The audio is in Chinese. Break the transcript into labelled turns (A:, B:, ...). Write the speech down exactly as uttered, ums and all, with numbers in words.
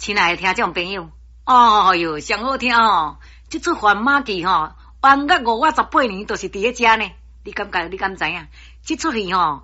A: 亲爱的听众朋友，哦哟，上好听哦！这出番马记吼，弯月五我十八年都是伫咧遮呢。你感觉你敢知影？这出戏吼，